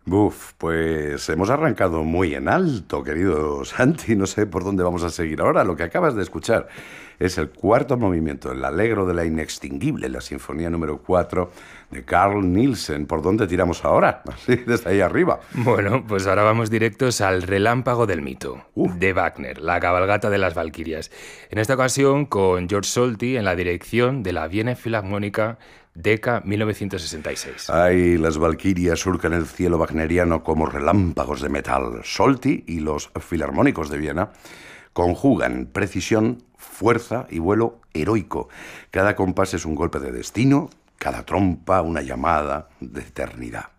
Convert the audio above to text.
Buf, pues hemos arrancado muy en alto, querido Santi. No sé por dónde vamos a seguir ahora. Lo que acabas de escuchar es el cuarto movimiento, el Allegro de la Inextinguible, la Sinfonía número 4 de Carl Nielsen. ¿Por dónde tiramos ahora? Así, desde ahí arriba. Bueno, pues ahora vamos directos al Relámpago del Mito, de Wagner, la cabalgata de las Valquirias. En esta ocasión con George Solti en la dirección de la Viena Filarmónica Decca 1966. Ay, las valquirias surcan el cielo wagneriano como relámpagos de metal. Solti y los filarmónicos de Viena conjugan precisión, fuerza y vuelo heroico. Cada compás es un golpe de destino, cada trompa una llamada de eternidad.